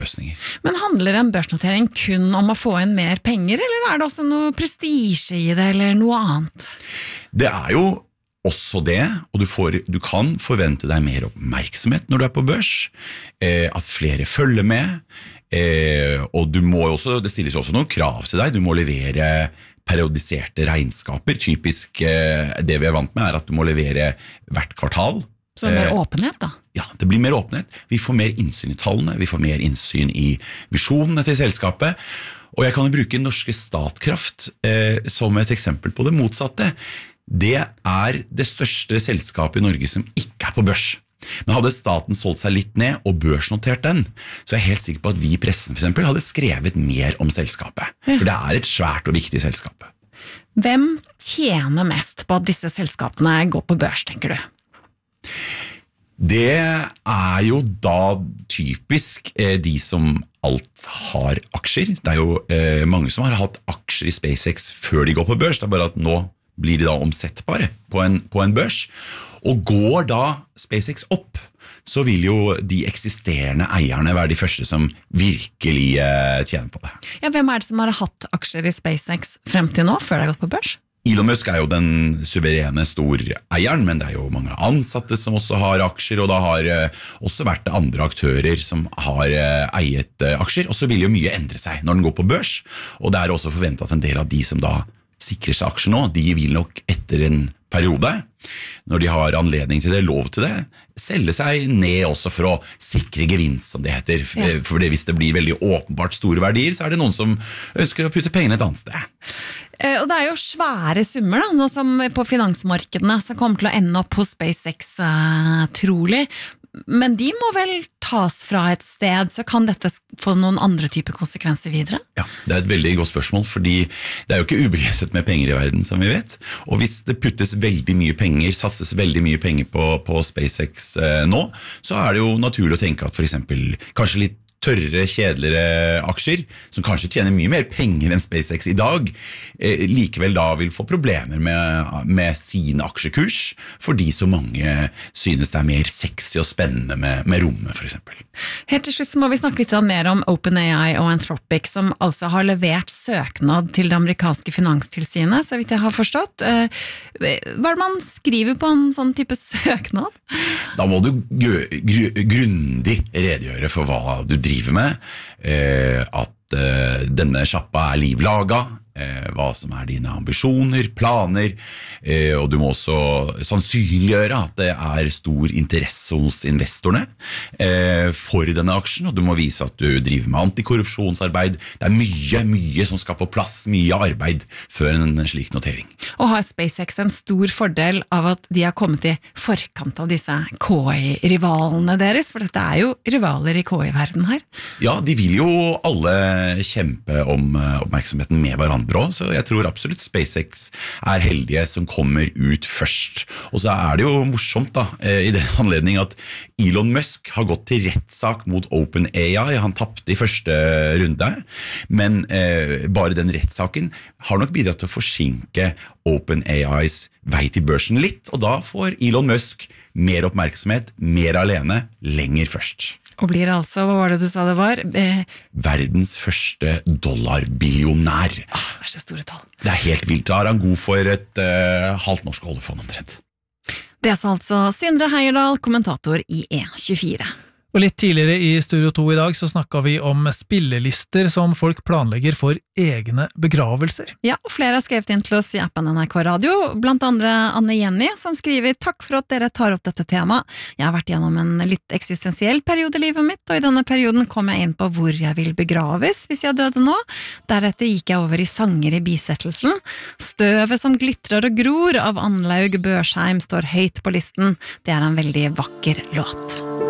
løsninger. Men handler en børsnotering kun om å få inn mer penger, eller det også noe prestige i det, eller noe annet? Det jo også det, og du kan forvente deg mer oppmerksomhet når du på børs, at flere følger med, og det stilles også noen krav til deg. Du må levere periodiserte regnskaper. Typisk det vi vant med at du må levere hvert kvartal. Så mer åpenhet da? Ja, det blir mer åpenhet. Vi får mer innsyn i tallene, vi får mer innsyn i visjonene til selskapet, og jeg kan jo bruke Norske Statkraft som et eksempel på det motsatte. Det det største selskapet i Norge som ikke på børs. Men hadde staten solgt seg litt ned og børsnotert den, så jeg helt sikker på at vi i pressen for eksempel hadde skrevet mer om selskapet. For det et svært og viktig selskap. Hvem tjener mest på at disse selskapene går på børs, tenker du? Det jo da typisk de som alt har aksjer. Det jo mange som har hatt aksjer i SpaceX før de går på børs. Det bare at nå blir de da omsettbare på en børs. Og går da SpaceX opp, så vil jo de eksisterende eierne være de første som virkelig tjener på det. Ja, hvem det som har hatt aksjer i SpaceX frem til nå, før det har gått på børs? Elon Musk jo den suverene storeieren, men det jo mange ansatte som også har aksjer, og det har også vært andre aktører som har eiet aksjer, og så vil jo mye endre seg når den går på børs, og det også forventet at en del av de som da sikrer seg aksjer nå, de vil nok etter en periode, når de har anledning til det, lov til det, selge seg ned også for å sikre gevinst, som det heter. For hvis det blir veldig åpenbart store verdier, så det noen som ønsker å putte pengene et annet sted. Og det jo svære summer da, nå som på finansmarkedene, som kommer til å ende opp hos SpaceX trolig. Men de må vel tas fra et sted, så kan dette få noen andre typer konsekvenser videre? Ja, det et veldig godt spørsmål, fordi det jo ikke ubegrenset med penger i verden, som vi vet. Og hvis det puttes veldig mye penger, satses veldig mye penger på SpaceX nå, så det jo naturlig å tenke at for eksempel kanskje litt tørre, kjedeligere aksjer, som kanskje tjener mye mer penger enn SpaceX i dag, likevel da vil få problemer med sin aksjekurs, fordi så mange synes det mer sexy og spennende med rommet, for eksempel. Helt til slutt så må vi snakke litt mer om OpenAI og Anthropic, som altså har levert søknad til det amerikanske finanstilsynet, så vidt jeg har forstått. Hva det man skriver på en sånn type søknad? Da må du grundig redegjøre for hva du driver med, at denne sjappa livlaga, hva som dine ambisjoner, planer, og du må også sannsynliggjøre at det stor interesse hos investorene for denne aksjen, og du må vise at du driver med antikorrupsjonsarbeid. Det mye som skal på plass, mye arbeid før en slik notering. Og har SpaceX en stor fordel av at de har kommet i forkant av disse KI-rivalene deres, for dette jo rivaler i KI-verden her? Ja, de vil jo alle kjempe om oppmerksomheten med hverandre, så jeg tror absolutt SpaceX heldige som kommer ut først. Og så det jo morsomt da, i den anledning at Elon Musk har gått til rettssak mot OpenAI. Han tappte i første runde, men bare den rettssaken har nok bidratt til å forsinke OpenAIs vei til børsen litt, og da får Elon Musk mer oppmerksomhet, mer alene, lenger først. Og blir altså, hva var det du sa det var? Verdens første dollarbillionær. Det så store tall. Det helt vilt. Da han god for et halvt norsk oljefond omtrent. Det sa altså Sindre Heierdal, kommentator i E24. Og litt tidligere i Studio 2 i dag så snakket vi om spillelister som folk planlegger for egne begravelser. Ja, og flere har skrevet inn til oss i appen NRK Radio, blant andre Anne Jenny, som skriver «Takk for at dere tar opp dette temaet. Jeg har vært gjennom en litt eksistensiell periode i livet mitt, og i denne perioden kom jeg inn på hvor jeg vil begraves hvis jeg døde nå. Deretter gikk jeg over i sanger i bisettelsen. Støvet som glitrer og gror av Anlaug Børsheim står høyt på listen. Det en veldig vakker låt.